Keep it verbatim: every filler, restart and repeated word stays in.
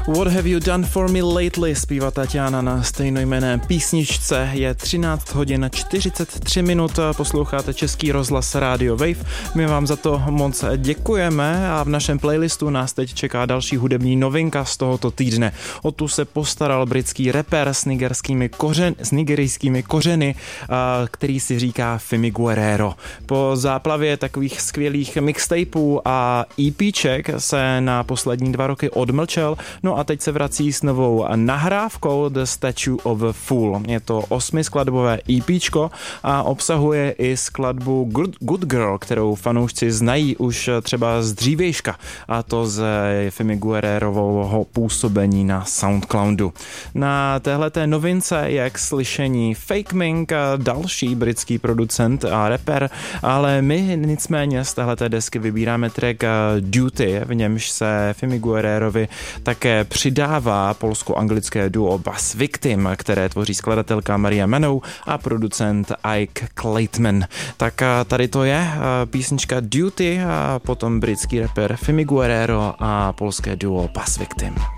What have you done for me lately, zpívá Tatiana na stejnojmenné písničce. Je třináct hodin čtyřicet tři minut, posloucháte Český rozhlas Radio Wave. My vám za to moc děkujeme a v našem playlistu nás teď čeká další hudební novinka z tohoto týdne. O tu se postaral britský rapper s nigerskými kořen, s nigerijskými kořeny, který si říká Fimi Guerrero. Po záplavě takových skvělých mixtapeů a EPček se na poslední dva roky odmlčel, no a teď se vrací s novou nahrávkou The Statue of a Fool. Je to osmiskladbové EPčko a obsahuje i skladbu Good, Good Girl, kterou fanoušci znají už třeba z dřívějška, a to z Fimi Guerrerového působení na Soundcloudu. Na téhleté novince je k slyšení Fake Mink, další britský producent a rapper, ale my nicméně z téhleté desky vybíráme track Duty, v němž se Fimi Guerrerovi také přidává polsko-anglické duo Bass Victim, které tvoří skladatelka Maria Menou a producent Ike Clayton. Tak tady to je písnička Duty a potom britský rapper Fimi Guerrero a polské duo Bass Victim.